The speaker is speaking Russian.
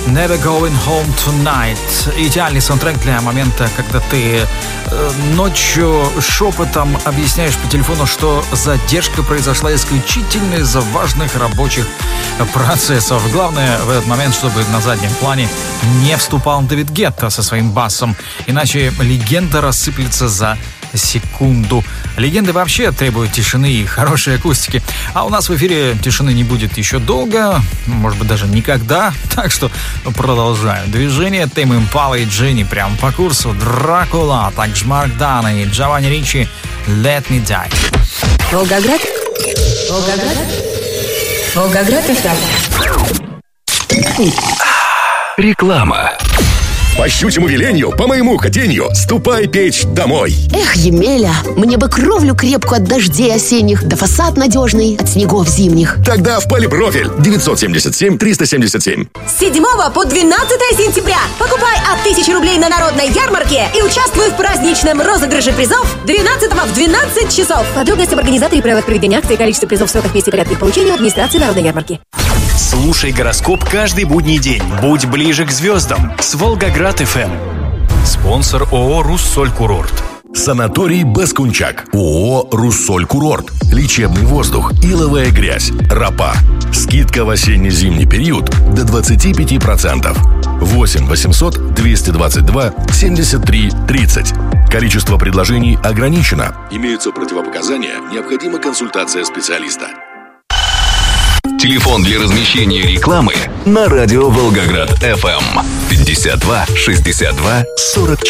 Never Going Home Tonight. Идеальный саундтрек для момента, когда ты ночью шепотом объясняешь по телефону, что задержка произошла исключительно из-за важных рабочих процессов. Главное в этот момент, чтобы на заднем плане не вступал Дэвид Гетта со своим басом, иначе легенда рассыплется за секунду. Легенды вообще требуют тишины и хорошей акустики. А у нас в эфире тишины не будет еще долго, может быть, даже никогда. Так что продолжаем движение. Тейм Импала и Дженни прям по курсу. Дракула, также Марк Дана и Джованни Ричи Let Me Die. Волгоград. Волгоград FM. Реклама. По щучьему велению, по моему хотению, ступай печь домой. Эх, Емеля, мне бы кровлю крепкую от дождей осенних, да фасад надежный от снегов зимних. Тогда в Полипрофиль 977-377. С 7 по 12 сентября покупай от 1000 рублей на народной ярмарке и участвуй в праздничном розыгрыше призов 12 в 12 часов. Подробности об организаторе и правилах проведения акции, количество призов, сроках, месте и порядке их получения администрации народной ярмарки. Слушай гороскоп каждый будний день. Будь ближе к звездам с Волгоград ФМ. Спонсор ООО «Руссоль Курорт». Санаторий Баскунчак. ООО «Руссоль Курорт». Лечебный воздух, иловая грязь, ропа. Скидка в осенне-зимний период до 25%. 8 800 222 73 30. Количество предложений ограничено. Имеются противопоказания, необходима консультация специалиста. Телефон для размещения рекламы на радио Волгоград ФМ 52 62 44.